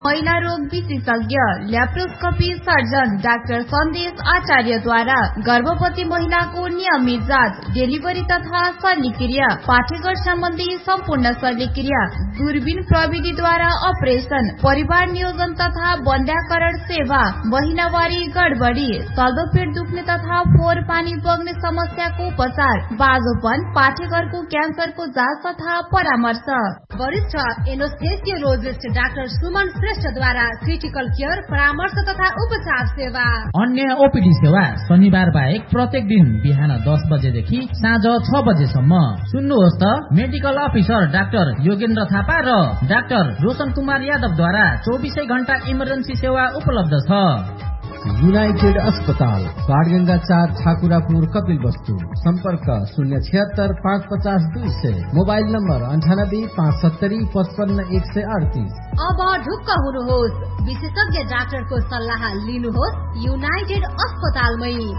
महिला रोग विशेषज्ञ ल्याप्रोस्कोपी सर्जन डाक्टर सन्देश आचार्यद्वारा गर्भवती महिलाको नियमित जाँच, डेलिभरी तथा शल्यक्रिया, पाठेघर सम्बन्धी सम्पूर्ण शल्यक्रिया, दूरबीन प्रविधिद्वारा अपरेशन, परिवार नियोजन तथा बन्ध्याकरण सेवा, महिनावारी गडबडी, चल्दो पेट दुख्ने तथा फोहोर पानी बग्ने समस्याको उपचार, बाजोपन, पाठेघरको क्यान्सरको जाँच तथा परामर्श। वरिष्ठ एनेस्थेसियोलोजिस्ट डाक्टर सुमन श्रेष्ठद्वारा क्रिटिकल केयर, परामर्श तथा उपचार सेवा। अन्य ओपीडी सेवा शनिबार बाहेक प्रत्येक दिन बिहान 10 बजेदेखि साँझ 6 बजेसम्म। सुन्नुहोस् त, medical officer doctor Yogendra Thapa र डाक्टर रोशन कुमार यादवद्वारा 24 घण्टा इमर्जेन्सी सेवा उपलब्ध छ। युनाइटेड अस्पताल, बाणगंगा 4, ठाकुरापुर, कपिलवस्तु। सम्पर्क 076 550 200, मोबाइल नम्बर 98 570 55 138। अब ढुक्क हुनुहोस्, विशेषज्ञ डाक्टरको सल्लाह लिनुहोस् युनाइटेड अस्पतालमै।